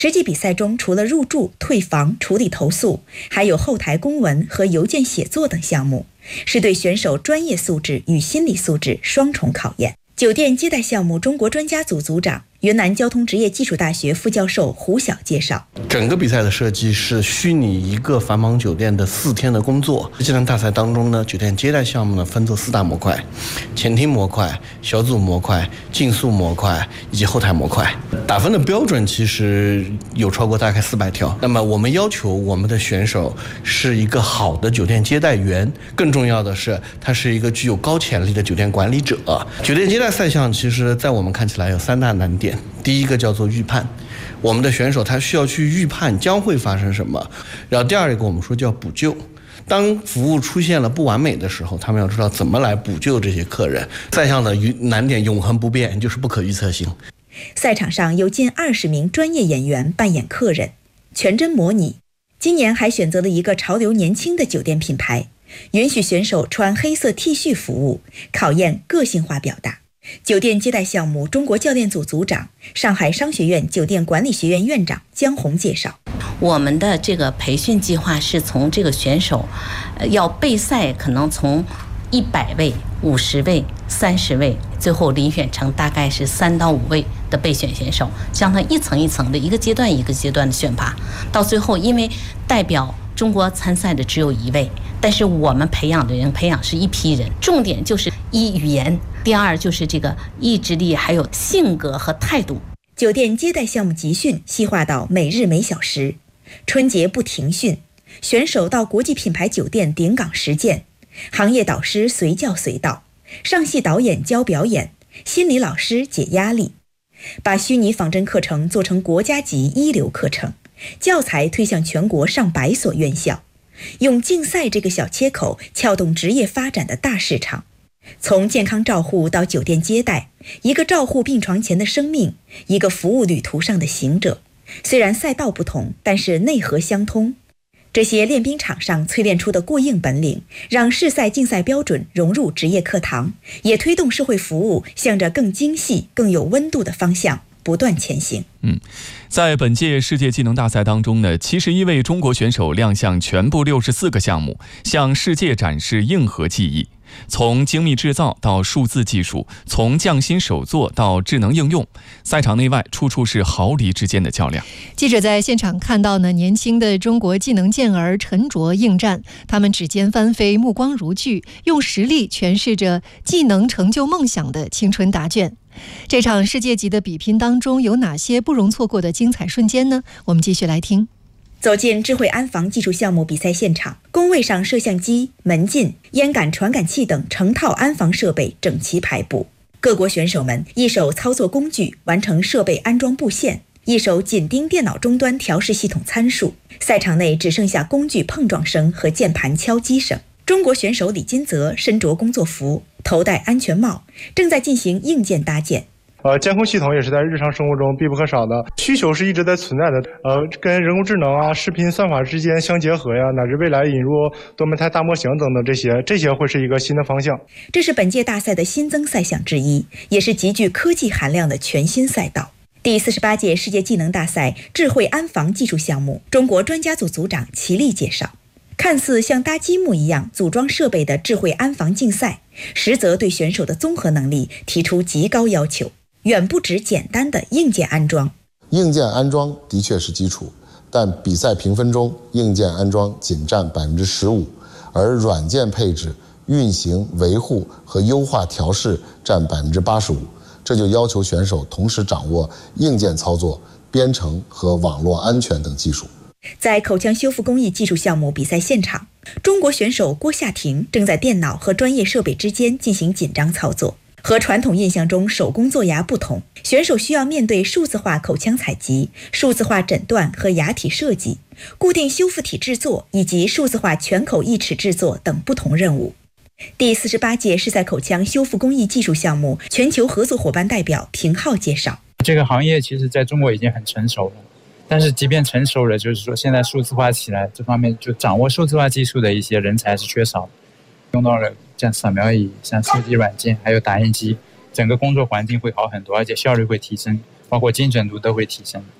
实际比赛中，除了入驻、退房、处理投诉，还有后台公文和邮件写作等项目，是对选手专业素质与心理素质双重考验。酒店接待项目中国专家组组长、云南交通职业技术大学副教授胡晓介绍， 整个比赛的设计是虚拟一个繁忙酒店的4天的工作。技能大赛当中呢，酒店接待项目呢分作4大模块：前厅模块、小组模块、竞速模块以及后台模块。打分的标准其实有超过大概400条。那么我们要求我们的选手是一个好的酒店接待员，更重要的是他是一个具有高潜力的酒店管理者。酒店接待赛项其实在我们看起来有3大难点。第一个叫做预判，我们的选手他需要去预判将会发生什么。然后第二个我们说叫补救，当服务出现了不完美的时候，他们要知道怎么来补救这些客人。赛项的难点永恒不变，就是不可预测性。 赛场上有近20名专业演员扮演客人，全真模拟。今年还选择了一个潮流年轻的酒店品牌，允许选手穿黑色 T 恤服务，考验个性化表达。酒店接待项目中国教练组组长、上海商学院酒店管理学院院长江红介绍， 我们的这个培训计划是从这个选手要备赛，可能从100位、50位、30位，最后遴选成大概是3到5位的备选选手，将它一层一层的一个阶段一个阶段的选拔，到最后因为代表中国参赛的只有1位，但是我们培养是一批人，重点就是一语言，第二就是这个意志力，还有性格和态度。 酒店接待项目集训细化到每日每小时，春节不停训，选手到国际品牌酒店顶岗实践，行业导师随叫随到，上戏导演教表演，心理老师解压力，把虚拟仿真课程做成国家级一流课程，教材推向全国上百所院校，用竞赛这个小切口撬动职业发展的大市场。从健康照护到酒店接待，一个照护病床前的生命，一个服务旅途上的行者。虽然赛道不同，但是内核相通。这些练兵场上淬炼出的过硬本领，让市赛竞赛标准融入职业课堂，也推动社会服务向着更精细、更有温度的方向不断前行。 在本届世界技能大赛当中呢，71位中国选手亮相全部64个项目，向世界展示硬核技艺。从精密制造到数字技术，从匠心手作到智能应用，赛场内外处处是毫厘之间的较量。 记者在现场看到呢，年轻的中国技能健儿沉着应战，他们指尖翻飞，目光如炬，用实力诠释着技能成就梦想的青春答卷。这场世界级的比拼当中有哪些不容错过的精彩瞬间呢？我们继续来听。 走进智慧安防技术项目比赛现场，工位上摄像机、门禁、烟感传感器等成套安防设备整齐排布，各国选手们一手操作工具完成设备安装布线，一手紧盯电脑终端调试系统参数。赛场内只剩下工具碰撞声和键盘敲击声。中国选手李金泽身着工作服，头戴安全帽，正在进行硬件搭建。 监控系统也是在日常生活中必不可少的，需求是一直在存在的。跟人工智能啊、视频算法之间相结合呀，乃至未来引入多媒态大模型等等，这些会是一个新的方向。 这是本届大赛的新增赛项之一，也是极具科技含量的全新赛道。第48届世界技能大赛智慧安防技术项目，中国专家组组长齐力介绍，看似像搭积木一样组装设备的智慧安防竞赛，实则对选手的综合能力提出极高要求，远不止简单的硬件安装。 硬件安装的确是基础，但比赛评分中硬件安装仅占15%，而软件配置、运行、维护和优化调试占85%。这就要求选手同时掌握硬件操作、编程和网络安全等技术。 在口腔修复工艺技术项目比赛现场，中国选手郭夏婷正在电脑和专业设备之间进行紧张操作。和传统印象中手工做牙不同，选手需要面对数字化口腔采集、数字化诊断和牙体设计、固定修复体制作以及数字化全口义齿制作等不同任务。第48届世赛口腔修复工艺技术项目全球合作伙伴代表平浩介绍， 这个行业其实在中国已经很成熟了，但是即便成熟了，就是说现在数字化起来这方面，就掌握数字化技术的一些人才是缺少的，用到了像扫描仪、像数据软件还有打印机，整个工作环境会好很多，而且效率会提升，包括精准度都会提升。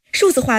数字化